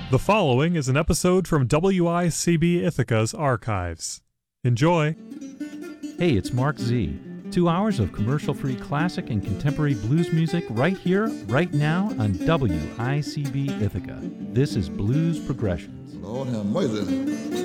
The following is an episode from WICB Ithaca's archives. Enjoy. Hey, it's Mark Z. 2 hours of commercial-free classic and contemporary blues music right here, right now on WICB Ithaca. This is Blues Progressions. Lord have mercy.